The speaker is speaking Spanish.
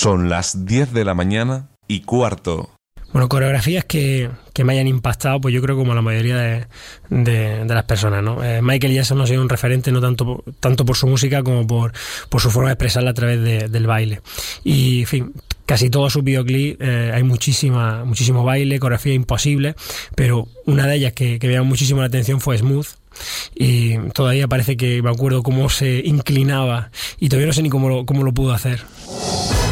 Son las 10:15. Bueno, coreografías que me hayan impactado, pues yo creo como la mayoría de las personas, ¿no? Michael Jackson ha sido un referente no tanto por su música como por su forma de expresarla a través del baile. Y, en fin, casi todos sus videoclips hay muchísimo baile, coreografía imposible, pero una de ellas que me llamó muchísimo la atención fue Smooth. Y todavía parece que me acuerdo cómo se inclinaba y todavía no sé ni cómo lo pudo hacer.